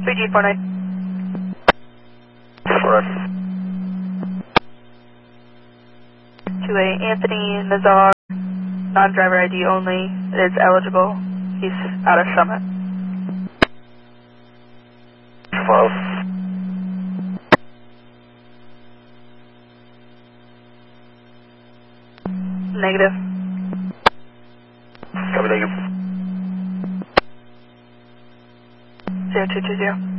3G49. Correct. To a Anthony Nazar, non-driver ID only, it is eligible. He's out of Summit. 12. Negative. Copy, negative. 0220.